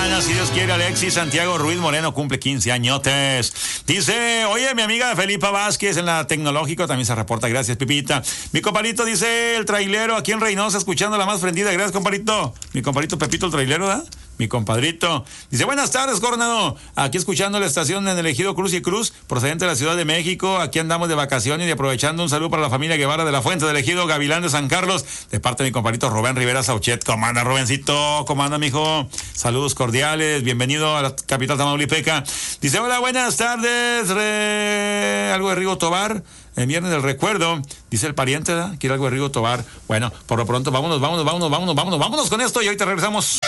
mañana, si Dios quiere. Alexis Santiago Ruiz Moreno cumple 15 añotes. Dice, oye, mi amiga Felipa Vázquez en la Tecnológico también se reporta. Gracias, Pipita. Mi compadrito dice, el trailero aquí en Reynosa, escuchando la más prendida. Gracias, compadrito. Mi compadrito Pepito, el trailero, ¿verdad? Mi compadrito. Dice, buenas tardes, Coronado. Aquí escuchando la estación en el Ejido Cruz y Cruz, procedente de la Ciudad de México. Aquí andamos de vacaciones y aprovechando un saludo para la familia Guevara de la Fuente del Ejido Gavilán de San Carlos, de parte de mi compadrito Rubén Rivera Sauchet. ¿Cómo anda, Rubencito? ¿Cómo anda, mijo? Saludos cordiales. Bienvenido a la capital tamaulipeca. Dice, hola, buenas tardes. Algo de Rigo Tobar. El viernes del recuerdo, dice el pariente, ¿verdad? Quiere algo de Rigo Tobar. Bueno, por lo pronto, vámonos con esto y ahorita regresamos.